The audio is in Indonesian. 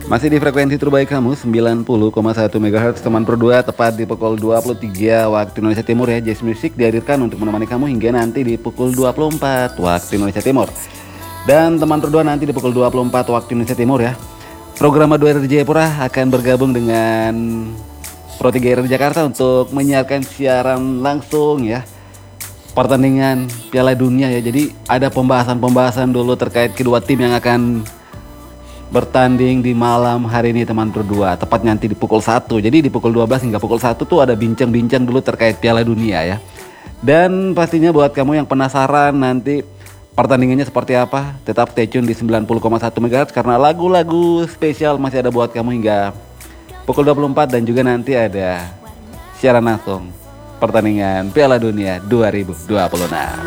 Masih di frekuensi terbaik kamu 90,1 MHz teman berdua, tepat di pukul 23 waktu Indonesia Timur ya. Jazz Music dihadirkan untuk menemani kamu hingga nanti di pukul 24 waktu Indonesia Timur. Dan teman berdua nanti di pukul 24 waktu Indonesia Timur ya. Program Adu Air Jayapura akan bergabung dengan Pro 3 RRI Jakarta untuk menyiarkan siaran langsung ya pertandingan Piala Dunia ya. Jadi ada pembahasan dulu terkait kedua tim yang akan bertanding di malam hari ini teman berdua, tepat nanti di pukul 1. Jadi di pukul 12 hingga pukul 1 tuh ada bincang-bincang dulu terkait Piala Dunia ya. Dan pastinya buat kamu yang penasaran nanti pertandingannya seperti apa, tetap stay tune di 90,1 MHz karena lagu-lagu spesial masih ada buat kamu hingga pukul 24 dan juga nanti ada siaran langsung pertandingan Piala Dunia 2026.